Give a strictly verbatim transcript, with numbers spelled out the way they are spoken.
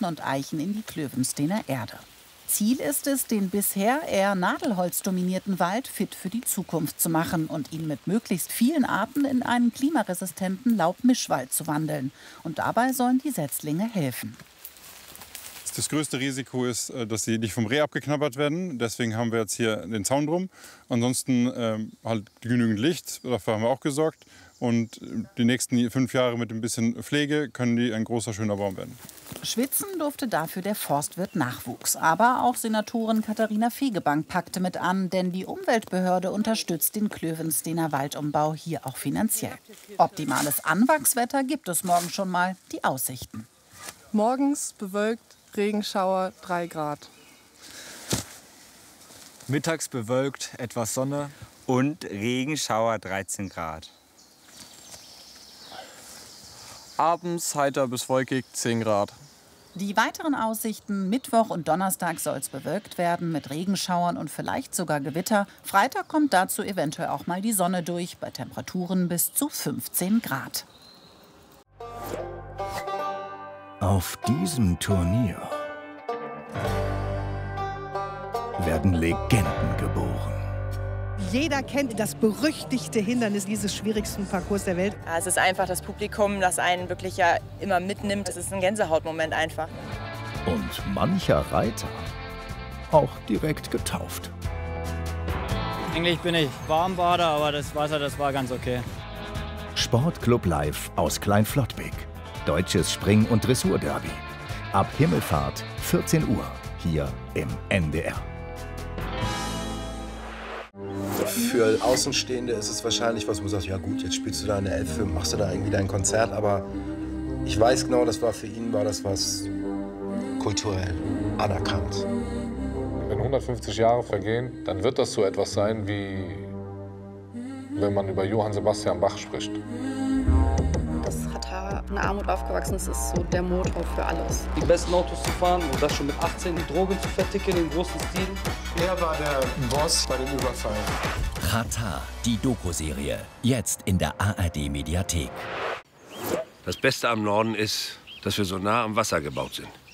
Buchen und Eichen in die Klövensteiner Erde. Ziel ist es, den bisher eher nadelholzdominierten Wald fit für die Zukunft zu machen und ihn mit möglichst vielen Arten in einen klimaresistenten Laubmischwald zu wandeln. Und dabei sollen die Setzlinge helfen. Das größte Risiko ist, dass sie nicht vom Reh abgeknabbert werden. Deswegen haben wir jetzt hier den Zaun drum. Ansonsten äh, halt genügend Licht, dafür haben wir auch gesorgt. Und die nächsten fünf Jahre mit ein bisschen Pflege können die ein großer, schöner Baum werden. Schwitzen durfte dafür der Forstwirt Nachwuchs. Aber auch Senatorin Katharina Fegebank packte mit an, denn die Umweltbehörde unterstützt den Klövensteiner Waldumbau hier auch finanziell. Optimales Anwachswetter gibt es morgen schon mal, die Aussichten. Morgens bewölkt, Regenschauer drei Grad. Mittags bewölkt, etwas Sonne. Und Regenschauer dreizehn Grad. Abends heiter bis wolkig zehn Grad. Die weiteren Aussichten: Mittwoch und Donnerstag soll es bewölkt werden mit Regenschauern und vielleicht sogar Gewitter. Freitag kommt dazu eventuell auch mal die Sonne durch, bei Temperaturen bis zu fünfzehn Grad. Auf diesem Turnier werden Legenden geboren. Jeder kennt das berüchtigte Hindernis dieses schwierigsten Parcours der Welt. Ja, es ist einfach das Publikum, das einen wirklich ja immer mitnimmt. Es ist ein Gänsehautmoment einfach. Und mancher Reiter auch direkt getauft. Eigentlich bin ich Warmbader, aber das Wasser, das war ganz okay. Sportclub Live aus Kleinflottbek. Deutsches Spring- und Dressurderby. Ab Himmelfahrt, vierzehn Uhr, hier im N D R. Für Außenstehende ist es wahrscheinlich was, wo du sagst, ja gut, jetzt spielst du da eine Elfe, machst du da irgendwie dein Konzert, aber ich weiß genau, das war für ihn, war das was kulturell anerkannt. Wenn hundertfünfzig Jahre vergehen, dann wird das so etwas sein, wie wenn man über Johann Sebastian Bach spricht. Das Ratar in Armut aufgewachsen ist, ist so der Motor für alles. Die besten Autos zu fahren und das schon mit achtzehn, die Drogen zu verticken im großen Stil. Er war der Boss bei dem Überfall. Ratar, die Doku-Serie, jetzt in der A R D-Mediathek. Das Beste am Norden ist, dass wir so nah am Wasser gebaut sind.